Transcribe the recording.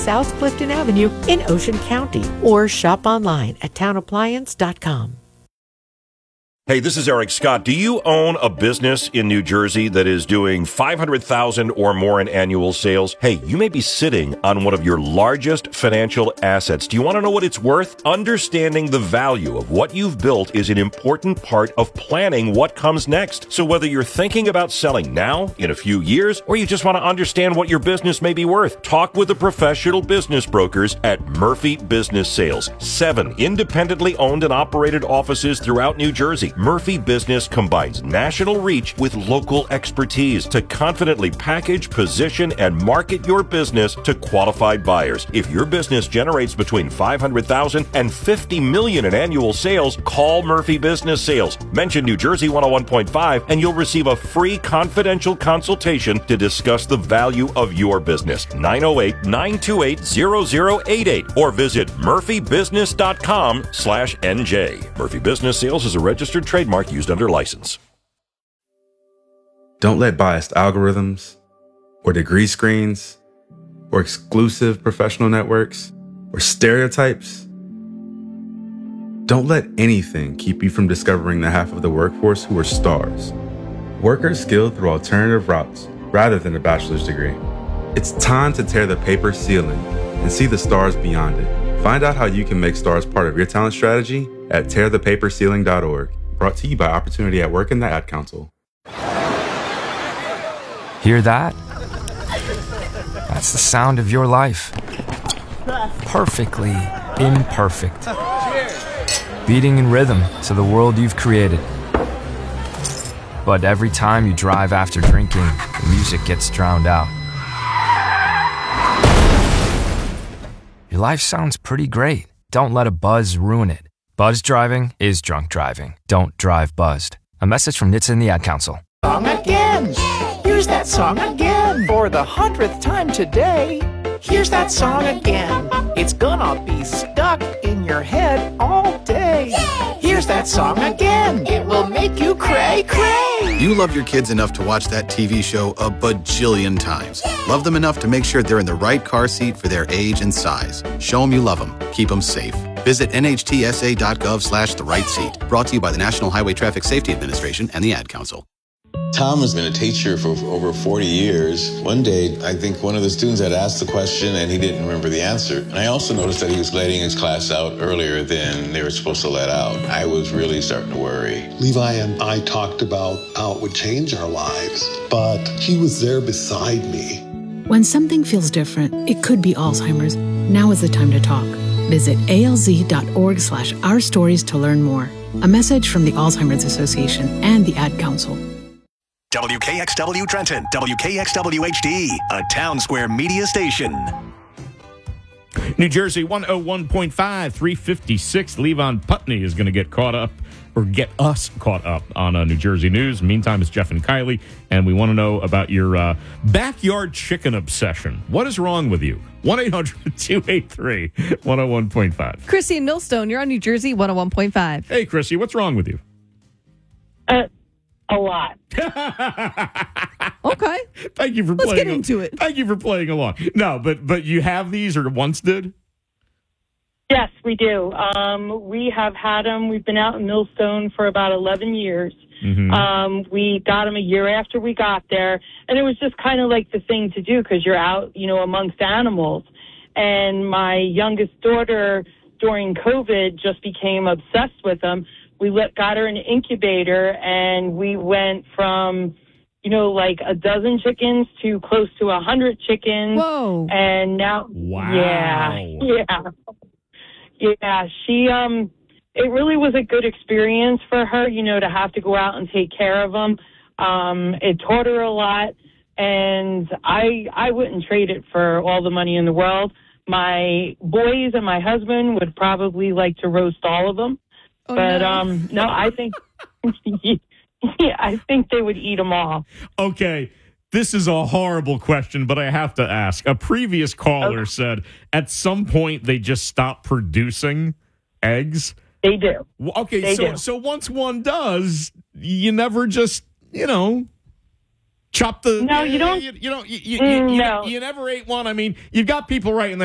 South Clifton Avenue in Ocean County, or shop online at townappliance.com. Hey, this is Eric Scott. Do you own a business in New Jersey that is doing $500,000 or more in annual sales? Hey, you may be sitting on one of your largest financial assets. Do you want to know what it's worth? Understanding the value of what you've built is an important part of planning what comes next. So whether you're thinking about selling now, in a few years, or you just want to understand what your business may be worth, talk with the professional business brokers at Murphy Business Sales. 7 independently owned and operated offices throughout New Jersey. Murphy Business combines national reach with local expertise to confidently package, position, and market your business to qualified buyers. If your business generates between $500,000 and $50 million in annual sales, call Murphy Business Sales. Mention New Jersey 101.5 and you'll receive a free confidential consultation to discuss the value of your business. 908-928-0088 or visit murphybusiness.com/NJ. Murphy Business Sales is a registered trademark used under license. Don't let biased algorithms or degree screens or exclusive professional networks or stereotypes. Don't let anything keep you from discovering the half of the workforce who are stars. Workers skilled through alternative routes rather than a bachelor's degree. It's time to tear the paper ceiling and see the stars beyond it. Find out how you can make stars part of your talent strategy at tearthepaperceiling.org. Brought to you by Opportunity at Work and the Ad Council. Hear that? That's the sound of your life. Perfectly imperfect. Beating in rhythm to the world you've created. But every time you drive after drinking, the music gets drowned out. Your life sounds pretty great. Don't let a buzz ruin it. Buzz driving is drunk driving. Don't drive buzzed. A message from NHTSA and the Ad Council. Song again. Here's that song again. For the 100th time today. Here's that song again. It's gonna be stuck in your head all day. Here's that song again. It will make you cray cray. You love your kids enough to watch that TV show a bajillion times. Love them enough to make sure they're in the right car seat for their age and size. Show them you love them. Keep them safe. Visit nhtsa.gov/the right seat. Brought to you by the National Highway Traffic Safety Administration and the Ad Council. Tom has been a teacher for over 40 years. One day, I think one of the students had asked the question and he didn't remember the answer. And I also noticed that he was letting his class out earlier than they were supposed to let out. I was really starting to worry. Levi and I talked about how it would change our lives, but he was there beside me. When something feels different, it could be Alzheimer's. Now is the time to talk. Visit alz.org/ourstories to learn more. A message from the Alzheimer's Association and the Ad Council. WKXW Trenton, WKXW-HD, a Town Square media station. New Jersey 101.5, 356. Levon Putney is going to get caught up, or get us caught up on New Jersey news. Meantime, it's Jeff and Kylie, and we want to know about your backyard chicken obsession. What is wrong with you? 1-800-283-101.5. Chrissy in Millstone, you're on New Jersey 101.5. Hey, Chrissy, what's wrong with you? A lot. Okay. Thank you for Let's playing. get into it. Thank you for playing along. No, but you have these, or once did? Yes, we do. We have had them. We've been out in Millstone for about 11 years. Mm-hmm. We got them a year after we got there, and it was just kind of like the thing to do because you're out, amongst animals. And my youngest daughter, during COVID, just became obsessed with them. We got her an incubator, and we went from, like a dozen chickens to close to 100 chickens. Whoa. And now, wow. Yeah. She, it really was a good experience for her, to have to go out and take care of them. It taught her a lot, and I wouldn't trade it for all the money in the world. My boys and my husband would probably like to roast all of them. Oh, but, no. I think, I think they would eat them all. Okay. This is a horrible question, but I have to ask. A previous caller said at some point they just stopped producing eggs. They do. Okay, they do. So once one does, you never just, chop the... No, you don't. You never ate one. I mean, you've got people right in the